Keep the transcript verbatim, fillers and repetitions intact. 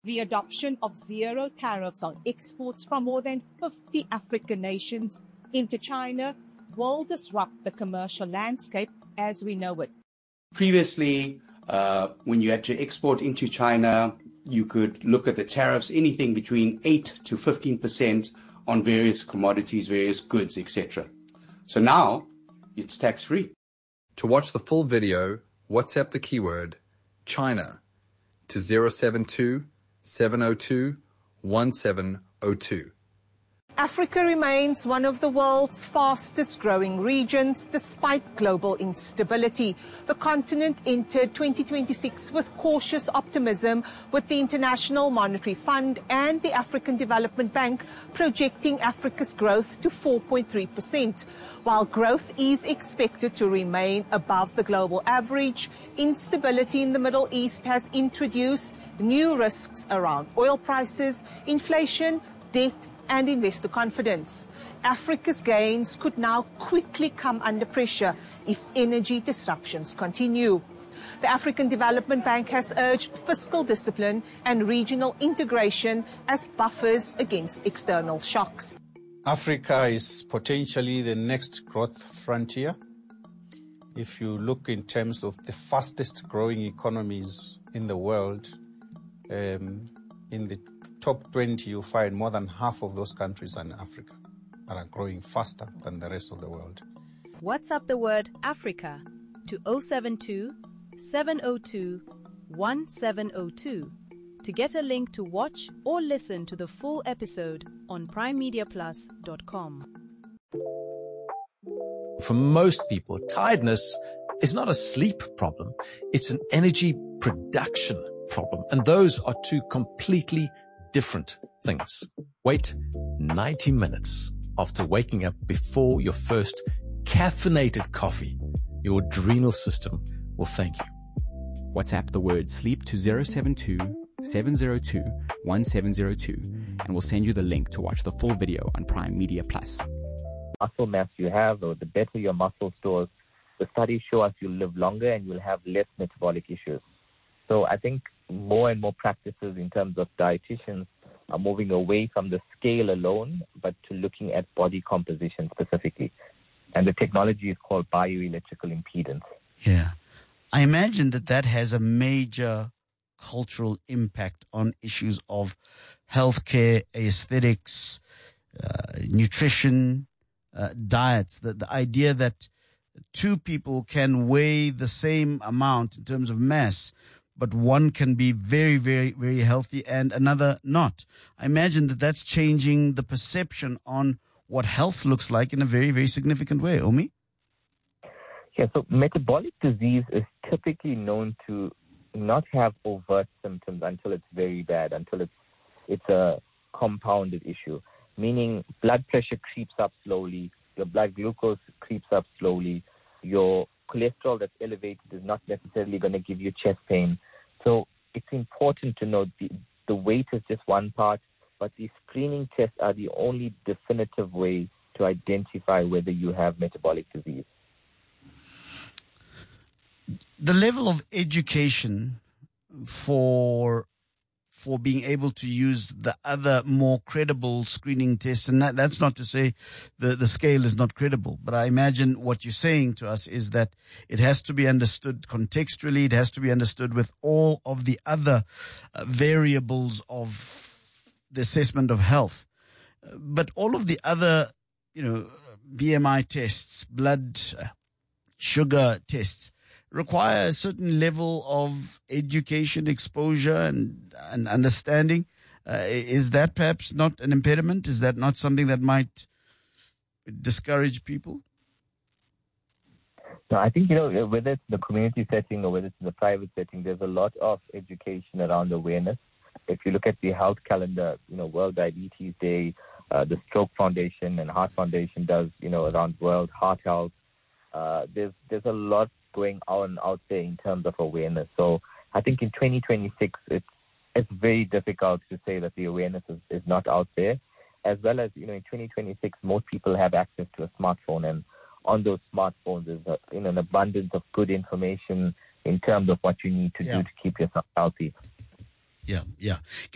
The adoption of zero tariffs on exports from more than fifty African nations into China will disrupt the commercial landscape as we know it. Previously, uh, when you had to export into China, you could look at the tariffs, anything between eight to fifteen percent on various commodities, various goods, et cetera. So now it's tax-free. To watch the full video, WhatsApp the keyword China to zero seven two, seven zero two, one seven zero two. Africa remains one of the world's fastest growing regions despite global instability. The continent entered twenty twenty-six with cautious optimism, with the International Monetary Fund and the African Development Bank projecting Africa's growth to four point three percent. While growth is expected to remain above the global average, instability in the Middle East has introduced new risks around oil prices, inflation, debt, and investor confidence. Africa's gains could now quickly come under pressure if energy disruptions continue. The African Development Bank has urged fiscal discipline and regional integration as buffers against external shocks. Africa is potentially the next growth frontier. If you look in terms of the fastest growing economies in the world, um, in the top twenty, you find more than half of those countries are in Africa that are growing faster than the rest of the world. WhatsApp the word Africa to zero seven two, seven zero two, one seven zero two to get a link to watch or listen to the full episode on prime media plus dot com. For most people, tiredness is not a sleep problem. It's an energy production problem. And those are two completely different things. Wait ninety minutes after waking up before your first caffeinated coffee. Your adrenal system will thank you. WhatsApp the word sleep to zero seven two, seven zero two, one seven zero two and we'll send you the link to watch the full video on Prime Media Plus. Muscle mass you have, or the better your muscle stores, the studies show us you'll live longer and you'll have less metabolic issues. So I think more and more practices in terms of dietitians are moving away from the scale alone, but to looking at body composition specifically. And the technology is called bioelectrical impedance. Yeah. I imagine that that has a major cultural impact on issues of healthcare, aesthetics, uh, nutrition, uh, diets. The, the idea that two people can weigh the same amount in terms of mass, but one can be very, very, very healthy and another not. I imagine that that's changing the perception on what health looks like in a very, very significant way. Omi? Yeah, so metabolic disease is typically known to not have overt symptoms until it's very bad, until it's it's a compounded issue, meaning blood pressure creeps up slowly, your blood glucose creeps up slowly, your cholesterol that's elevated is not necessarily going to give you chest pain. So it's important to know the, the weight is just one part, but these screening tests are the only definitive way to identify whether you have metabolic disease. The level of education for for being able to use the other more credible screening tests, and that, that's not to say the, the scale is not credible, but I imagine what you're saying to us is that it has to be understood contextually, it has to be understood with all of the other uh, variables of the assessment of health. Uh, but all of the other, you know, B M I tests, blood uh, sugar tests, require a certain level of education, exposure, and, and understanding. Uh, is that perhaps not an impediment? Is that not something that might discourage people? No, I think, you know, whether it's the community setting or whether it's in the private setting, there's a lot of education around awareness. If you look at the health calendar, you know, World Diabetes Day, uh, the Stroke Foundation and Heart Foundation does, you know, around World Heart Health. Uh, there's there's a lot going on out there in terms of awareness. So I think in twenty twenty-six, it's it's very difficult to say that the awareness is, is not out there. As well as, you know, in twenty twenty-six, most people have access to a smartphone, and on those smartphones is a, you know, an abundance of good information in terms of what you need to yeah. do to keep yourself healthy. Yeah, yeah.